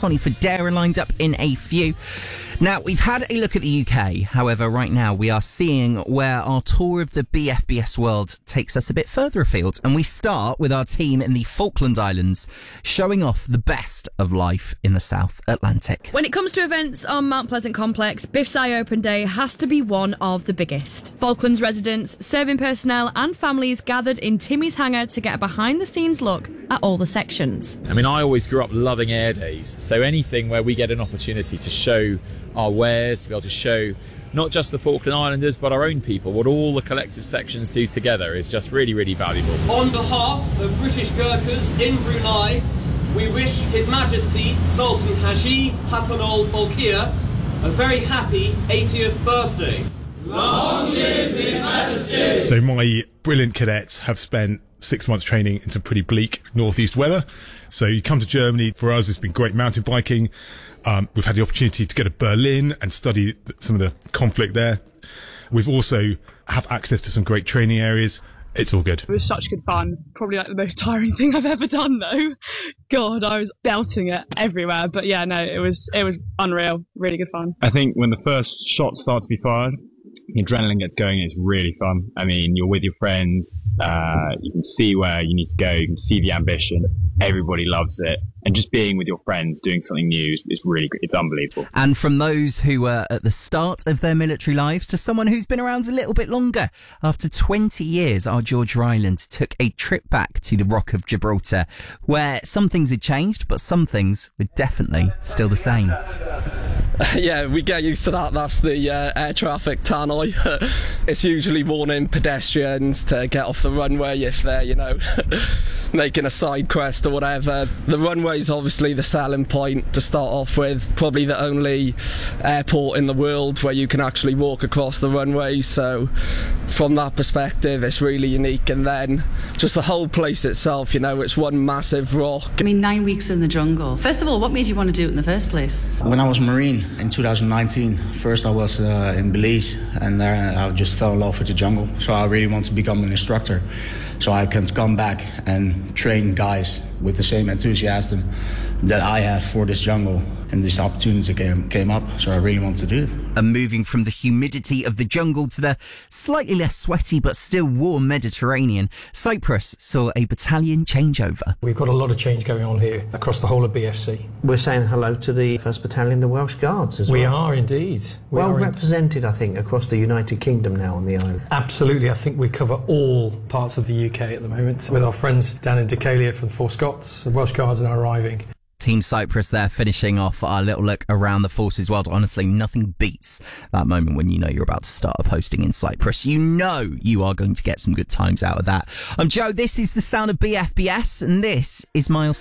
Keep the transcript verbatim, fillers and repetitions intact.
Sonny Fodera lined up in a few. Now, we've had a look at the U K. However, right now we are seeing where our tour of the B F B S world takes us a bit further afield. And we start with our team in the Falkland Islands, showing off the best of life in the South Atlantic. When it comes to events on Mount Pleasant Complex, B I F S I Open Day has to be one of the biggest. Falklands residents, serving personnel and families gathered in Timmy's Hangar to get a behind-the-scenes look at all the sections. I mean, I always grew up loving air days, so anything where we get an opportunity to show our wares, to be able to show not just the Falkland Islanders but our own people what all the collective sections do together is just really, really valuable. On behalf of British Gurkhas in Brunei, we wish His Majesty Sultan Haji Hassanal Bolkiah a very happy eightieth birthday. Long live His Majesty! So my brilliant cadets have spent six months training in some pretty bleak northeast weather. So you come to Germany, for us it's been great mountain biking. Um, we've had the opportunity to go to Berlin and study some of the conflict there. We've also have access to some great training areas. It's all good. It was such good fun. Probably like the most tiring thing I've ever done though. God, I was belting it everywhere. But yeah, no, it was it was unreal. Really good fun. I think when the first shots start to be fired, the adrenaline gets going, it's really fun. I mean, you're with your friends, uh, you can see where you need to go, you can see the ambition, everybody loves it. And just being with your friends, doing something new is, is really great. It's unbelievable. And from those who were at the start of their military lives to someone who's been around a little bit longer, after twenty years, our George Ryland took a trip back to the Rock of Gibraltar, where some things had changed, but some things were definitely still the same. Yeah, we get used to that. That's the uh, air traffic tannoy. It's usually warning pedestrians to get off the runway if they're, you know, making a side quest or whatever. The runway's obviously the selling point to start off with. Probably the only airport in the world where you can actually walk across the runway. So from that perspective, it's really unique. And then just the whole place itself, you know, it's one massive rock. I mean, nine weeks in the jungle. First of all, what made you want to do it in the first place? When I was Marine in two thousand nineteen, first I was uh, in Belize, and there I just fell in love with the jungle. So I really want to become an instructor, so I can come back and train guys with the same enthusiasm that I have for this jungle. And this opportunity came, came up, so I really want to do it. And moving from the humidity of the jungle to the slightly less sweaty but still warm Mediterranean, Cyprus saw a battalion changeover. We've got a lot of change going on here across the whole of B F C. We're saying hello to the first Battalion, the Welsh Guards as well. We are indeed. We well are represented, in- I think, across the United Kingdom now on the island. Absolutely. I think we cover all parts of the U K at the moment with our friends down in Decalia from the Four Scots. The Welsh Guards are now arriving. Team Cyprus there, finishing off our little look around the forces world. Honestly, nothing beats that moment when you know you're about to start a posting in Cyprus. You know you are going to get some good times out of that. I'm Joe, this is the sound of B F B S, and this is Miles